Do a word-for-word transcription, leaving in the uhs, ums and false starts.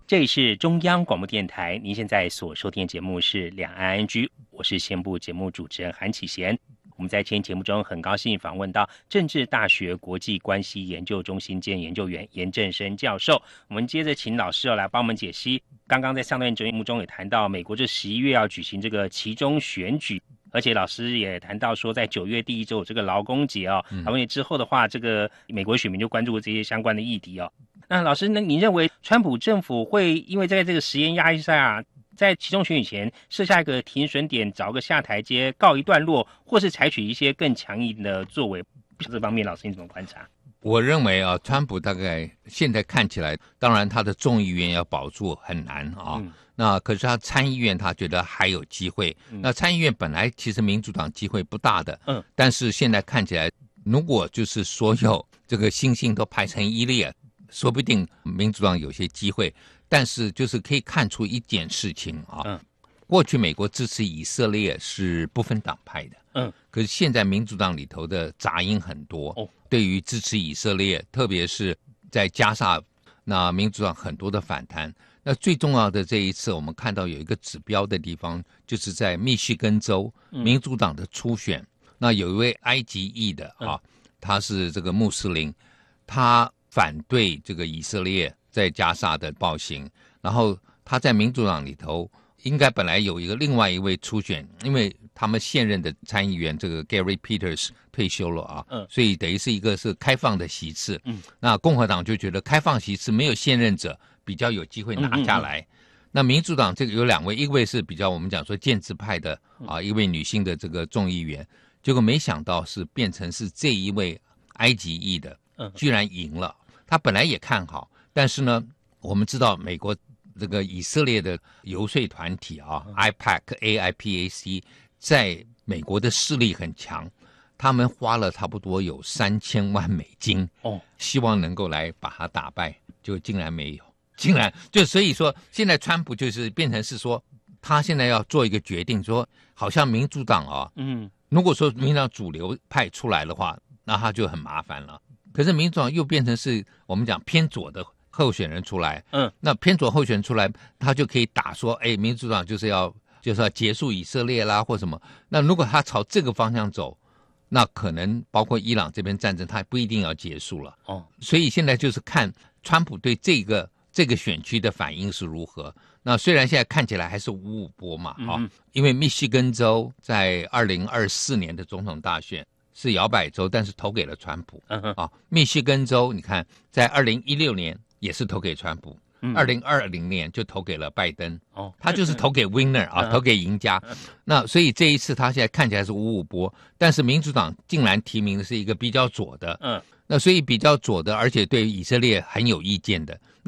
这里是中央广播电台，您现在所收听的节目是两岸 I N G， 我是先部节目主持人韩启贤。我们在今天节目中很高兴访问到政治大学国际关系研究中心兼研究员严正生教授。我们接着请老师、哦、来帮我们解析，刚刚在上段节目中也谈到美国这十一月要举行这个期中选举，而且老师也谈到说在九月第一周这个劳工节哦，而且之后的话这个美国选民就关注这些相关的议题哦。那老师呢，你认为川普政府会因为在这个时间压力下，在期中选举前设下一个停损点，找个下台阶告一段落，或是采取一些更强硬的作为？这方面老师你怎么观察？ 我认为啊，川普大概现在看起来，当然他的众议院要保住很难啊。嗯，那可是他参议院他觉得还有机会。嗯，那参议院本来其实民主党机会不大的，嗯，但是现在看起来，如果就是所有这个星星都排成一列，说不定民主党有些机会。但是就是可以看出一件事情啊，嗯，过去美国支持以色列是不分党派的，嗯，可是现在民主党里头的杂音很多，哦，对于支持以色列，特别是在加沙，那民主党很多的反弹。那最重要的这一次，我们看到有一个指标的地方，就是在密西根州民主党的初选，嗯，那有一位埃及裔的啊，他是这个穆斯林，他反对这个以色列在加沙的暴行，然后他在民主党里头应该本来有一个另外一位初选，因为他们现任的参议员这个 Gary Peters 退休了啊，嗯，所以等于是一个是开放的席次，嗯，那共和党就觉得开放席次没有现任者比较有机会拿下来，嗯嗯嗯，那民主党这个有两位，一位是比较我们讲说建制派的啊，一位女性的这个众议员，结果没想到是变成是这一位埃及裔的，居然赢了。他本来也看好，但是呢，我们知道美国这个以色列的游说团体啊 ，I PAC A I P A C 在美国的势力很强，他们花了差不多有三千万美金，哦，希望能够来把他打败，就竟然没有，竟然就所以说，现在川普就是变成是说，他现在要做一个决定，说好像民主党啊，嗯，如果说民主党主流派出来的话，那他就很麻烦了。可是民主党又变成是我们讲偏左的候选人出来，嗯，那偏左候选人出来，他就可以打说，哎，民主党就是要就是要结束以色列啦，或什么。那如果他朝这个方向走，那可能包括伊朗这边战争，他不一定要结束了。哦，所以现在就是看川普对这个这个选区的反应是如何。那虽然现在看起来还是五五波嘛，哈，嗯，因为密西根州在二零二四年的总统大选是摇摆州，但是投给了川普。嗯哼，啊，密西根州你看，在二零一六年也是投给川普，二零二零年就投给了拜登。哦，他就是投给 winner 啊，投给赢家。那所以这一次他现在看起来是五五波，但是民主党竟然提名的是一个比较左的，嗯，那所以比较左的，而且对以色列很有意见的。